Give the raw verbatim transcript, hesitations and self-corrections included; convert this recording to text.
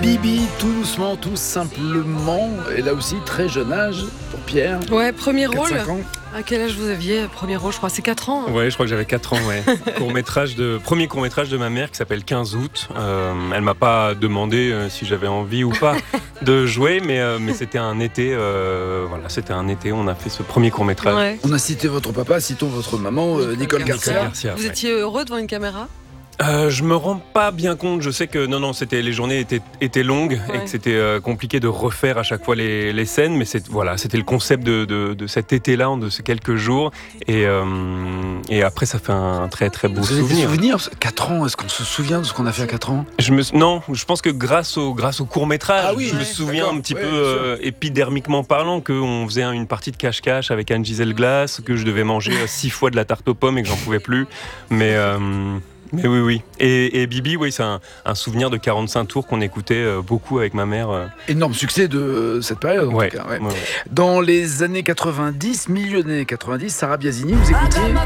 Bibi, tout doucement, tout simplement. Et là aussi, très jeune âge pour Pierre. Ouais, premier rôle. quatre cinq ans. À quel âge vous aviez premier rôle? Je crois c'est quatre ans. Hein. Ouais, je crois que j'avais quatre ans. Ouais. court-métrage de, premier court-métrage de ma mère qui s'appelle quinze août. Euh, elle m'a pas demandé euh, si j'avais envie ou pas de jouer, mais, euh, mais c'était un été. Euh, voilà, c'était un été. On a fait ce premier court-métrage. Ouais. On a cité votre papa, citons votre maman, euh, Nicole Garcia. Nicole Garcia, Vous ouais. étiez heureux devant une caméra? Euh, je me rends pas bien compte. Je sais que non, non, c'était les journées étaient, étaient longues Ouais. et que c'était euh, compliqué de refaire à chaque fois les, les scènes. Mais c'est, voilà, c'était le concept de, de, de cet été-là, de ces quelques jours. Et, euh, et après, ça fait un très très beau Vous avez des souvenir. souvenirs quatre ans, est-ce qu'on se souvient de ce qu'on a fait à quatre ans? Je me, non, je pense que grâce au, grâce au court-métrage, Ah oui, je me ouais, souviens d'accord, un petit ouais, peu bien sûr. euh, épidermiquement parlant qu'on faisait une partie de cache-cache avec Anne-Gisèle Glass, que je devais manger euh, six fois de la tarte aux pommes et que j'en pouvais plus. Mais, euh, mais oui, oui. Et, et Bibi, oui, c'est un, un souvenir de quarante-cinq tours qu'on écoutait euh, beaucoup avec ma mère. euh. Énorme succès de cette période, en Ouais, tout cas. Ouais. ouais, ouais. Dans les années quatre-vingt-dix, milieu des années quatre-vingt-dix, Sarah Biasini, vous écoutiez